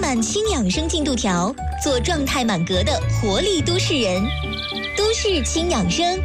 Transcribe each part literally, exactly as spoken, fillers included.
满轻养生进度条，做状态满格的活力都市人。都市轻养生。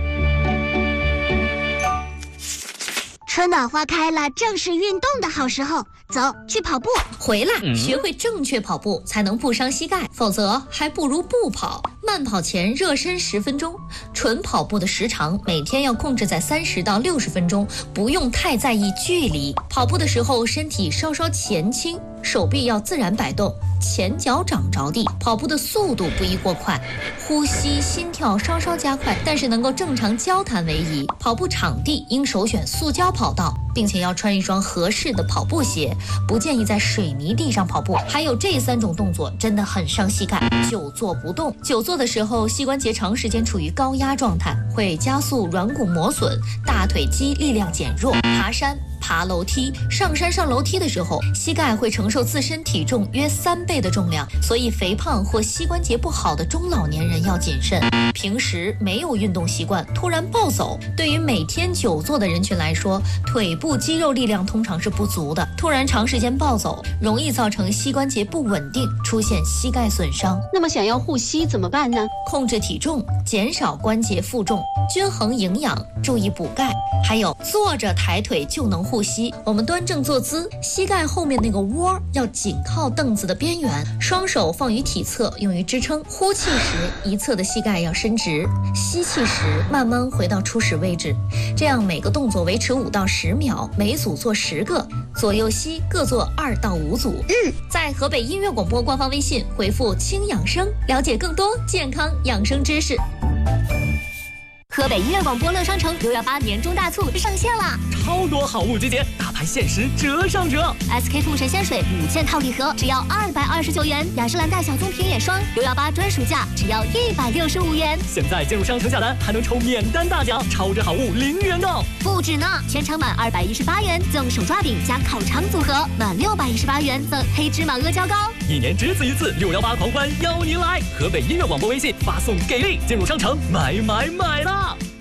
春暖花开了，正是运动的好时候。走，去跑步。 回来，嗯、学会正确跑步，才能不伤膝盖，否则还不如不跑。慢跑前热身十分钟，纯跑步的时长每天要控制在三十到六十分钟，不用太在意距离。跑步的时候，身体稍稍前倾，手臂要自然摆动，前脚掌着地。跑步的速度不宜过快，呼吸、心跳稍稍加快，但是能够正常交谈为宜。跑步场地应首选塑胶跑道，并且要穿一双合适的跑步鞋，不建议在水泥地上跑步。还有这三种动作真的很伤膝盖。久坐不动，久坐的时候，膝关节长时间处于高压状态，会加速软骨磨损，大腿肌力量减弱。爬山、爬楼梯、上山上楼梯的时候，膝盖会承受自身体重约三倍的重量，所以肥胖或膝关节不好的中老年人要谨慎。平时没有运动习惯，突然暴走，对于每天久坐的人群来说，腿部肌肉力量通常是不足的，突然长时间暴走，容易造成膝关节不稳定，出现膝盖损伤。 那么想要护膝怎么办呢？ 控制体重，减少关节负重，均衡营养，注意补钙，还有坐着抬腿就能护膝。我们端正坐姿，膝盖后面那个窝要紧靠凳子的边缘，双手放于体侧，用于支撑。呼气时，一侧的膝盖要伸直，吸气时慢慢回到初始位置。这样每个动作维持五到十秒，每组做十个，左右膝各做二到五组。 嗯， 在河北音乐广播官方微信回复轻养生，了解更多健康养生知识。 河北音乐广播乐商城六幺八年终大促上线了， 超多好物集结，大牌限时折上折。 S K two 神仙水五件套礼盒只要二百二十九元，雅诗兰黛小棕瓶眼霜六幺八专属价只要一百六十五元。 现在进入商城下单还能抽免单大奖，超值好物零元购。 不止呢，全场满二百一十八元赠手抓饼加烤肠组合，满六百一十八元赠黑芝麻阿胶糕。 一年只此一次，六幺八狂欢邀您来！河北音乐广播微信发送给力，进入商城买买买啦！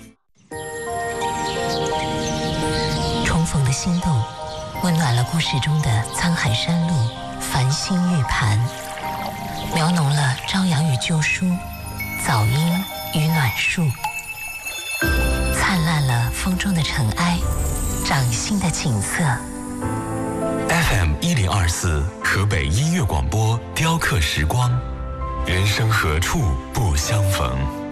重逢的心动，温暖了故事中的沧海山路、繁星玉盘，描浓了朝阳与旧书、早莺与暖树，灿烂了风中的尘埃，掌心的景色。 F M 一零二四，河北音乐广播，雕刻时光，人生何处不相逢。